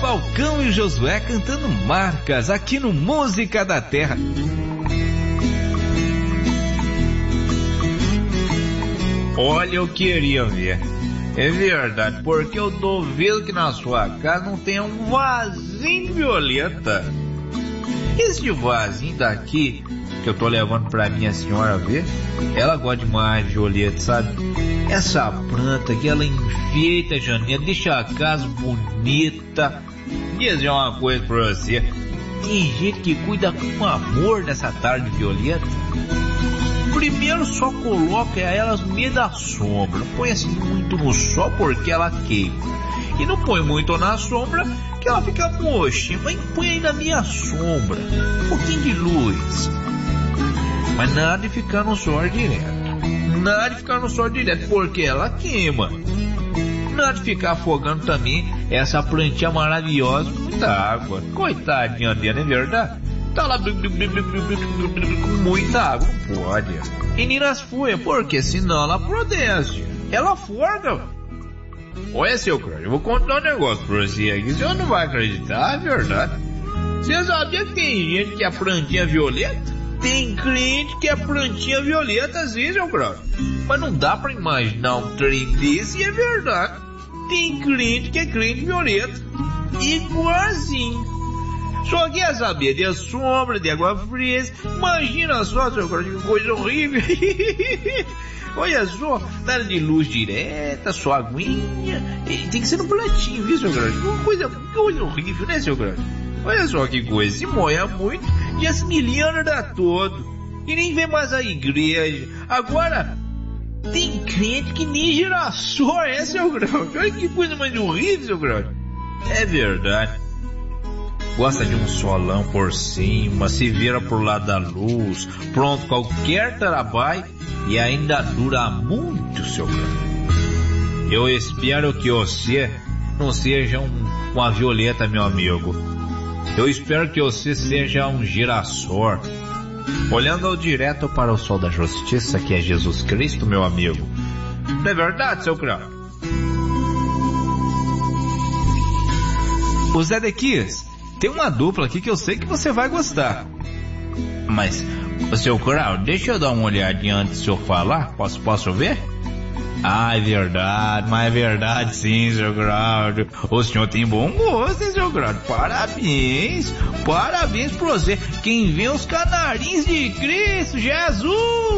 Balcão e o Josué cantando marcas aqui no Música da Terra. Olha, eu queria ver. É verdade, porque eu duvido que na sua casa não tenha um vasinho de violeta. Esse vasinho daqui, que eu tô levando pra minha senhora ver, ela gosta demais de violeta, sabe? Essa planta que ela enfeita a janela, deixa a casa bonita. Vou dizer uma coisa pra você. Tem gente que cuida com amor dessa tarde de violeta. Primeiro só coloca elas no meio da sombra. Não põe assim muito no sol porque ela queima. E não põe muito na sombra que ela fica murcha. Mas põe aí na minha sombra. Um pouquinho de luz. Mas nada de ficar no sol direto. Nada de ficar no sol direto porque ela queima. Nada de ficar afogando também essa plantinha maravilhosa com muita água. Coitadinha dela, não é verdade? Tá lá com muita água, não pode. E nem nas folhas, porque senão ela apodrece. Ela afoga. Olha, seu Crânio, eu vou contar um negócio pra você aqui. Você não vai acreditar, é verdade. Você sabia que tem gente que é plantinha violeta? Tem crente que é plantinha violeta, assim, seu Crânio. Mas não dá pra imaginar um trem desse e é verdade. Tem crente que é crente violeta. Igualzinho. Só quer saber de sombra, de água fria. Imagina só, seu Crânio, que coisa horrível. Olha só, nada de luz direta, só aguinha. E tem que ser no platinho, viu, seu Crânio? Uma coisa horrível, né, seu Crânio? Olha só que coisa, se molha muito, já se miliana dá todo. E nem vem mais a igreja. Agora, tem crente que nem girassol é, seu Crânio. Olha que coisa mais horrível, seu Crânio. É verdade. Gosta de um solão por cima, se vira pro lado da luz, pronto, qualquer trabalho e ainda dura muito, seu Crânio. Eu espero que você não seja uma violeta, meu amigo. Eu espero que você seja um girassol, olhando direto para o sol da justiça, que é Jesus Cristo, meu amigo. Não é verdade, seu Crânio? O Zé Dequias, tem uma dupla aqui que eu sei que você vai gostar. Mas, seu Crânio, deixa eu dar uma olhadinha antes do senhor falar. Posso ver? Ah, é verdade, mas é verdade sim, seu Crânio. O senhor tem bom gosto, hein, seu Crânio? Parabéns pra você. Quem vê os canarinhos de Cristo Jesus.